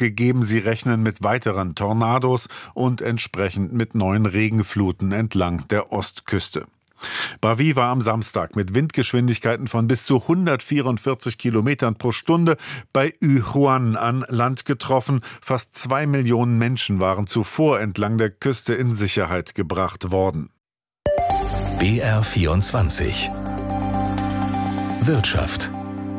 gegeben. Sie rechnen mit weiteren Tornados und entsprechend mit neuen Regenfluten entlang der Ostküste. Bravi war am Samstag mit Windgeschwindigkeiten von bis zu 144 Kilometern pro Stunde bei Yuhuan an Land getroffen. Fast 2 Millionen Menschen waren zuvor entlang der Küste in Sicherheit gebracht worden. BR24 Wirtschaft.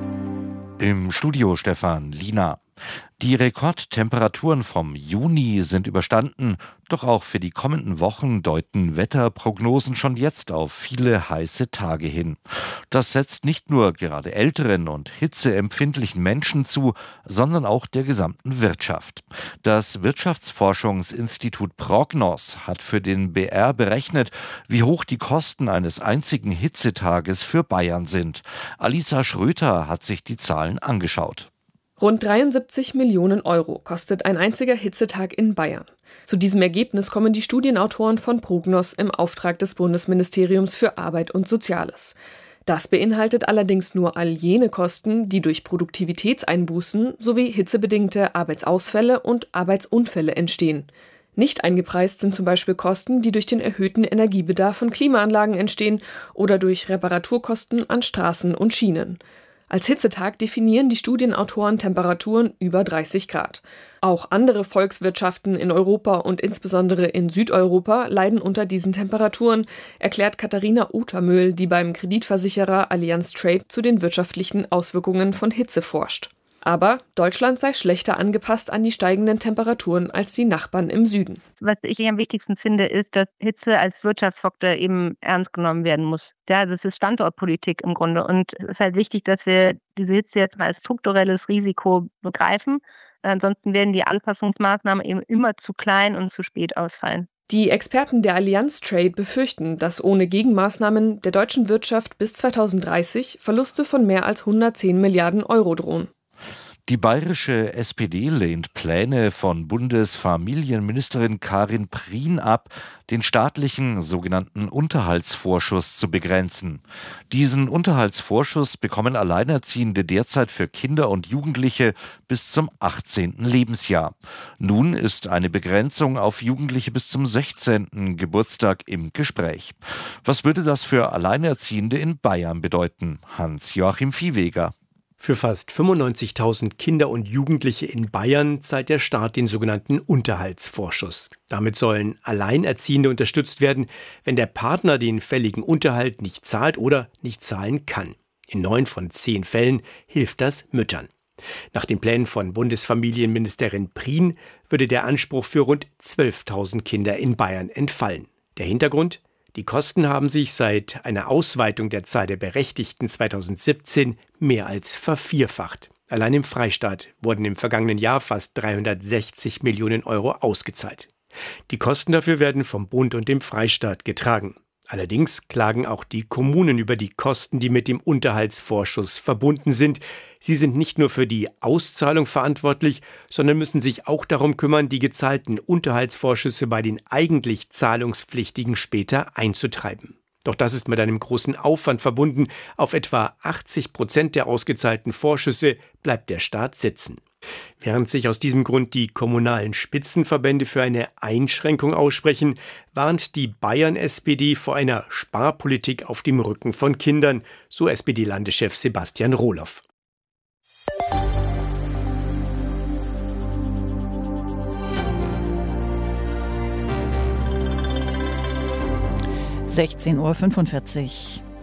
Im Studio Stefan Lina. Die Rekordtemperaturen vom Juni sind überstanden, doch auch für die kommenden Wochen deuten Wetterprognosen schon jetzt auf viele heiße Tage hin. Das setzt nicht nur gerade älteren und hitzeempfindlichen Menschen zu, sondern auch der gesamten Wirtschaft. Das Wirtschaftsforschungsinstitut Prognos hat für den BR berechnet, wie hoch die Kosten eines einzigen Hitzetages für Bayern sind. Alisa Schröter hat sich die Zahlen angeschaut. Rund 73 Millionen Euro kostet ein einziger Hitzetag in Bayern. Zu diesem Ergebnis kommen die Studienautoren von Prognos im Auftrag des Bundesministeriums für Arbeit und Soziales. Das beinhaltet allerdings nur all jene Kosten, die durch Produktivitätseinbußen sowie hitzebedingte Arbeitsausfälle und Arbeitsunfälle entstehen. Nicht eingepreist sind zum Beispiel Kosten, die durch den erhöhten Energiebedarf von Klimaanlagen entstehen oder durch Reparaturkosten an Straßen und Schienen. Als Hitzetag definieren die Studienautoren Temperaturen über 30 Grad. Auch andere Volkswirtschaften in Europa und insbesondere in Südeuropa leiden unter diesen Temperaturen, erklärt Katharina Utermühl, die beim Kreditversicherer Allianz Trade zu den wirtschaftlichen Auswirkungen von Hitze forscht. Aber Deutschland sei schlechter angepasst an die steigenden Temperaturen als die Nachbarn im Süden. Was ich am wichtigsten finde, ist, dass Hitze als Wirtschaftsfaktor eben ernst genommen werden muss. Ja, das ist Standortpolitik im Grunde. Und es ist halt wichtig, dass wir diese Hitze jetzt mal als strukturelles Risiko begreifen. Ansonsten werden die Anpassungsmaßnahmen eben immer zu klein und zu spät ausfallen. Die Experten der Allianz Trade befürchten, dass ohne Gegenmaßnahmen der deutschen Wirtschaft bis 2030 Verluste von mehr als 110 Milliarden Euro drohen. Die bayerische SPD lehnt Pläne von Bundesfamilienministerin Karin Prien ab, den staatlichen sogenannten Unterhaltsvorschuss zu begrenzen. Diesen Unterhaltsvorschuss bekommen Alleinerziehende derzeit für Kinder und Jugendliche bis zum 18. Lebensjahr. Nun ist eine Begrenzung auf Jugendliche bis zum 16. Geburtstag im Gespräch. Was würde das für Alleinerziehende in Bayern bedeuten? Hans-Joachim Viehweger. Für fast 95.000 Kinder und Jugendliche in Bayern zahlt der Staat den sogenannten Unterhaltsvorschuss. Damit sollen Alleinerziehende unterstützt werden, wenn der Partner den fälligen Unterhalt nicht zahlt oder nicht zahlen kann. In 9 von 10 Fällen hilft das Müttern. Nach den Plänen von Bundesfamilienministerin Prien würde der Anspruch für rund 12.000 Kinder in Bayern entfallen. Der Hintergrund? Die Kosten haben sich seit einer Ausweitung der Zahl der Berechtigten 2017 mehr als vervierfacht. Allein im Freistaat wurden im vergangenen Jahr fast 360 Millionen Euro ausgezahlt. Die Kosten dafür werden vom Bund und dem Freistaat getragen. Allerdings klagen auch die Kommunen über die Kosten, die mit dem Unterhaltsvorschuss verbunden sind. Sie sind nicht nur für die Auszahlung verantwortlich, sondern müssen sich auch darum kümmern, die gezahlten Unterhaltsvorschüsse bei den eigentlich Zahlungspflichtigen später einzutreiben. Doch das ist mit einem großen Aufwand verbunden. Auf etwa 80% der ausgezahlten Vorschüsse bleibt der Staat sitzen. Während sich aus diesem Grund die kommunalen Spitzenverbände für eine Einschränkung aussprechen, warnt die Bayern-SPD vor einer Sparpolitik auf dem Rücken von Kindern, so SPD-Landeschef Sebastian Rohloff. (16:45 Uhr).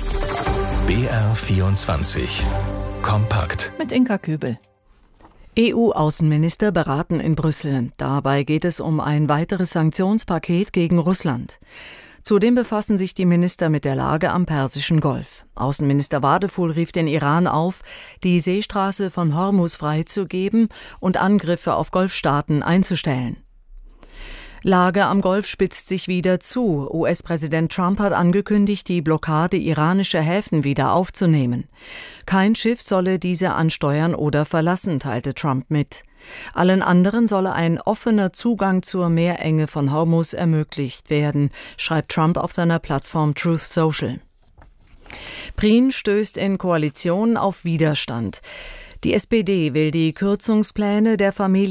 BR24 Kompakt Mit Inka Kübel. EU-Außenminister beraten in Brüssel. Dabei geht es um ein weiteres Sanktionspaket gegen Russland. Zudem befassen sich die Minister mit der Lage am Persischen Golf. Außenminister Wadefuhl rief den Iran auf, die Seestraße von Hormuz freizugeben und Angriffe auf Golfstaaten einzustellen. Lage am Golf spitzt sich wieder zu. US-Präsident Trump hat angekündigt, die Blockade iranischer Häfen wieder aufzunehmen. Kein Schiff solle diese ansteuern oder verlassen, teilte Trump mit. Allen anderen solle ein offener Zugang zur Meerenge von Hormuz ermöglicht werden, schreibt Trump auf seiner Plattform Truth Social. Prien stößt in Koalition auf Widerstand. Die SPD will die Kürzungspläne der Familie